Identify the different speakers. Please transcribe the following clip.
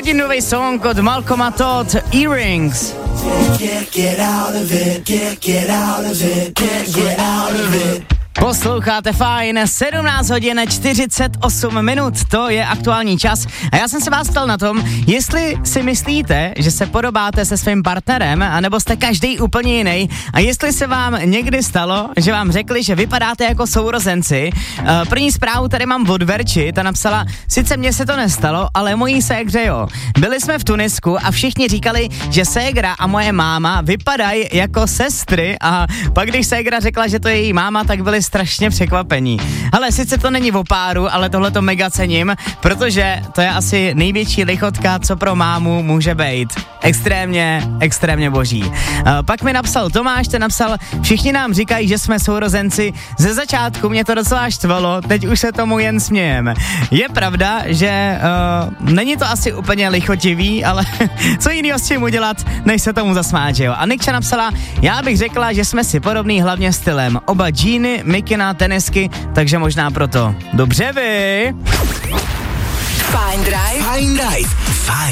Speaker 1: hodinový song od Malcolma Todd, Earrings. Posloucháte Fajn, 17 hodin 48 minut, to je aktuální čas a já jsem se vás ptal na tom, jestli si myslíte, že se podobáte se svým partnerem, anebo jste každý úplně jiný a jestli se vám někdy stalo, že vám řekli, že vypadáte jako sourozenci. První zprávu tady mám od Verči, ta napsala, sice mně se to nestalo, ale mojí ségře jo. Byli jsme v Tunisku a všichni říkali, že ségra a moje máma vypadají jako sestry a pak když ségra řekla, že to je její máma, tak byli strašně překvapení. Ale sice to není o páru, ale tohle to mega cením, protože to je asi největší lichotka, co pro mámu může být. Extrémně boží. Pak mi napsal Tomáš, ten napsal, všichni nám říkají, že jsme sourozenci, ze začátku mě to docela štvalo, teď už se tomu jen smějem. Je pravda, že není to asi úplně lichotivý, ale co jinýho s tím udělat, než se tomu zasmát, že jo. A Nikča napsala, já bych řekla, že jsme si podobný hlavně stylem. Oba džíny, mikina, tenisky, takže možná proto. Dobře vy?
Speaker 2: Fajn Drive.